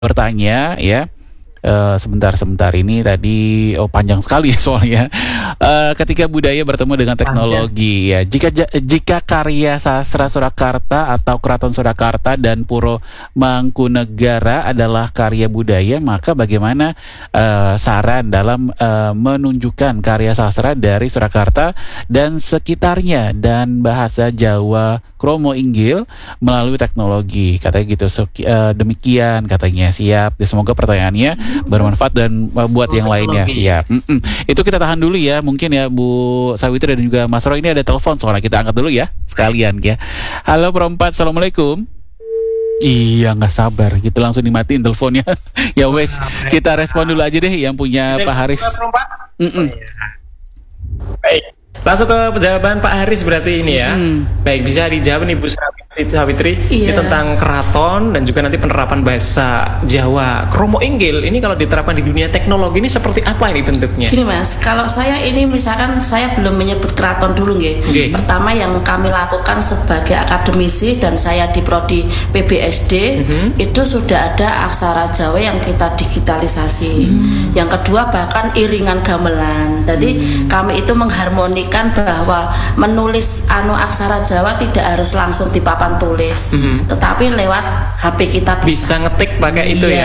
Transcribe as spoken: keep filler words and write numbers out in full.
bertanya ya. Uh, sebentar-sebentar ini tadi oh panjang sekali soalnya uh, ketika budaya bertemu dengan teknologi ya jika jika karya sastra Surakarta atau Keraton Surakarta dan Puro Mangkunegara adalah karya budaya, maka bagaimana uh, saran dalam uh, menunjukkan karya sastra dari Surakarta dan sekitarnya dan bahasa Jawa Kromo Inggil melalui teknologi, katanya gitu. So, uh, demikian katanya. Siap, semoga pertanyaannya bermanfaat dan uh, buat oh, yang lainnya. Siap. Mm-mm. Itu kita tahan dulu ya, mungkin ya Bu Sawitri dan juga Mas Roy. Ini ada telepon, soalnya kita angkat dulu ya sekalian ya. Halo Perempat, assalamualaikum. Iya, nggak sabar gitu langsung dimatiin teleponnya. Ya wes, kita respon dulu aja deh yang punya Pak Haris. Baik, langsung ke jawaban Pak Haris berarti ini ya. Hmm. Baik, bisa dijawab nih Bu Sawitri. Iya. Ini tentang keraton dan juga nanti penerapan bahasa Jawa Kromo Inggil. Ini kalau diterapkan di dunia teknologi ini seperti apa ini bentuknya? Gini Mas, kalau saya ini misalkan saya belum menyebut keraton dulu nggih. Okay. Pertama yang kami lakukan sebagai akademisi dan saya di prodi P B S D mm-hmm. itu sudah ada aksara Jawa yang kita digitalisasi. Mm. Yang kedua bahkan iringan gamelan. Jadi mm. kami itu mengharmonikan bahwa menulis anu aksara Jawa tidak harus langsung di papan tulis, mm-hmm. tetapi lewat H P kita bisa, bisa ngetik pakai itu ya.